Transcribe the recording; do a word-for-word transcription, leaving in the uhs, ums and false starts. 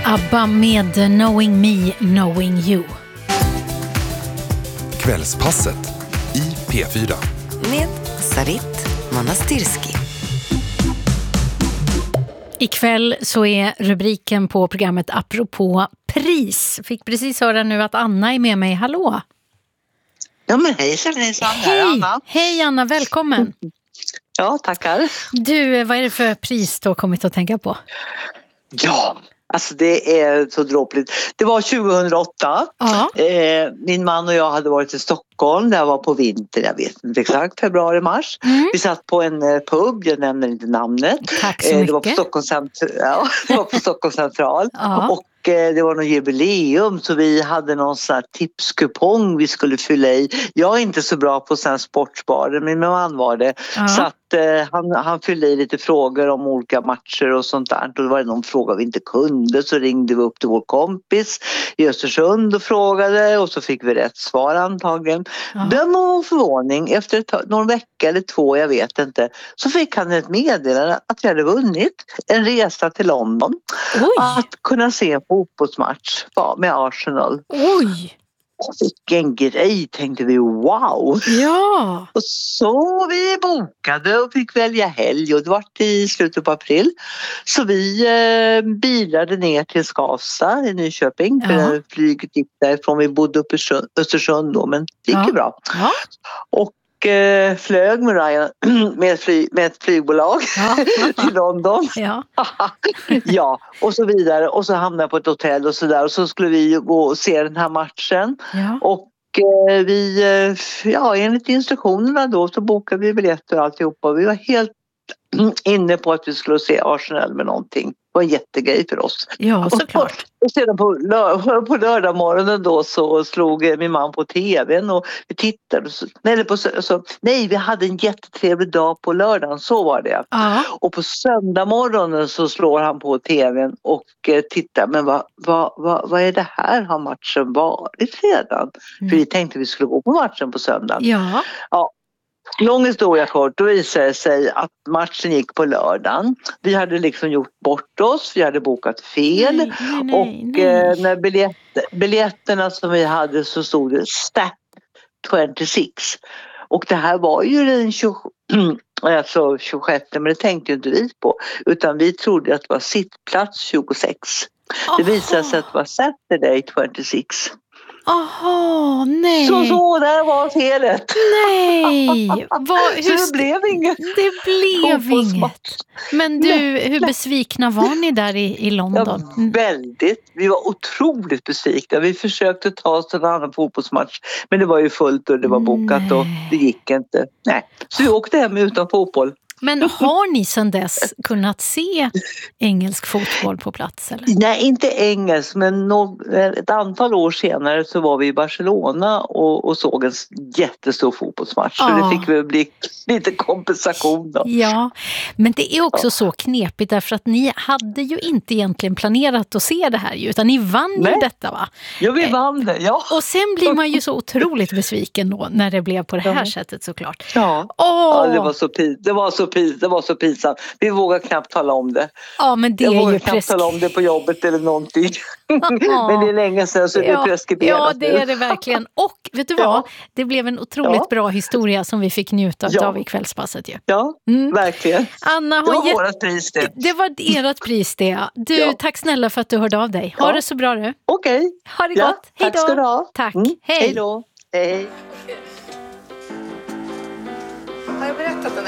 ABBA med Knowing Me, Knowing You. Kvällspasset i P fyra. Med Sarit Monastirski. Ikväll så är rubriken på programmet apropå pris. Fick precis höra nu att Anna är med mig. Hallå! Ja men hejsan, hejsan. Hej, Anna. Hej Anna, välkommen! Ja, tackar. Du, vad är det för pris du har kommit att tänka på? Ja, alltså det är så dråpligt. Det var tjugohundraåtta. Ja. Eh, min man och jag hade varit i Stockholm. Det var på vinter, jag vet inte exakt, februari, mars. Mm. Vi satt på en eh, pub, jag nämner inte namnet. Tack så Eh, mycket. det var på Stockholms central. Ja, det var på Stockholms central. Ja. Och eh, det var någon jubileum så vi hade någon sån här tipskupong vi skulle fylla i. Jag är inte så bra på sån här sportsbarer, men min man var det. Ja. Så att eh, han, han fyllde i lite frågor om olika matcher och sånt där. Och då var det någon fråga vi inte kunde, så ringde vi upp till vår kompis i Östersund och frågade, och så fick vi rätt svar antagligen. Ja. Döm om förvåning, efter ett tag, någon vecka eller två, jag vet inte, så fick han ett meddelande att jag hade vunnit en resa till London. Oj! Att kunna se en fotbollsmatch med Arsenal. Oj! Vilken grej, tänkte vi, wow! Ja! Och så vi bokade och fick välja helg, och det var i slutet på april. Så vi eh, bilade ner till Skavsta i Nyköping. Ja. För flyget gick därifrån, vi bodde uppe i Östersund då, men det gick Ja. ju bra. Ja. Och eh, flög med Ryan med ett, fly, med ett flygbolag Ja. till London. Ja. Ja, och så vidare. Och så hamnade jag på ett hotell och så där. Och så skulle vi ju gå och se den här matchen. Ja. Och eh, vi, eh, ja enligt instruktionerna då så bokade vi biljetter och alltihopa. Vi var helt inne på att vi skulle se Arsenal med någonting. Det var en jättegrej för oss. Ja, såklart. Och sedan på, lör- på lördag morgonen då så slog min man på tvn och vi tittade. Och så, nej, på, så, nej, vi hade en jättetrevlig dag på lördagen, så var det. Ja. Och på söndag morgonen så slår han på tvn och eh, tittar. Men vad, vad, vad, vad är det här? Har matchen varit redan? Mm. För vi tänkte vi skulle gå på matchen på söndag. Ja. Ja. Lång historia kort, då visade det sig att matchen gick på lördagen. Vi hade liksom gjort bort oss, vi hade bokat fel. Nej, nej, nej, och nej. Eh, när biljett, biljetterna som vi hade så stod det Stat tjugosex. Och det här var ju den tjugosjätte, alltså tjugosjätte, men det tänkte ju inte vi på. Utan vi trodde att det var sittplats tjugosex. Det visade sig att det var Saturday tjugosex. Aha, nej. Så så, där var felet. Nej. Vad, hur, Så det blev inget. det blev fotbollsmatch. inget. Men du, hur besvikna var ni där i, i London? Ja, väldigt. Vi var otroligt besvikna. Vi försökte ta oss till en annan fotbollsmatch. Men det var ju fullt och det var bokat. Nej. Och det gick inte. Nej. Så vi åkte hem utan fotboll. Men har ni sedan dess kunnat se engelsk fotboll på plats? Eller? Nej, inte engelsk, men no- ett antal år senare så var vi i Barcelona och, och såg en jättestor fotbollsmatch. Så Ja. det fick vi bli lite kompensation då. Ja, men det är också så knepigt därför att ni hade ju inte egentligen planerat att se det här ju, utan ni vann ju Nej. detta, va? Ja, vi vann det, ja. Och sen blir man ju så otroligt besviken då när det blev på det här Ja. sättet, såklart. Ja, Åh! ja det var så pin- det var så pin- det var så pinsamt. Vi vågar knappt tala om det. Ja, men det Jag är vågar ju knappt precis. tala om det på jobbet eller någonting. Men det är länge sedan så det är Ja, preskriberat ja, det nu. är det verkligen. Och vet du vad? Ja. Det blev en otroligt Ja. bra historia som vi fick njuta Ja. av i kvällspasset ju. Ja, Mm. verkligen. Anna Det har var gett... vårat pris det. Det var ert pris det. Du, Ja. tack snälla för att du hörde av dig. Ha Ja. det så bra du. Okej. Ha det Ja, gott. Hej tack ska du då. ha. Tack. Mm, Hej. Hej då. Hej.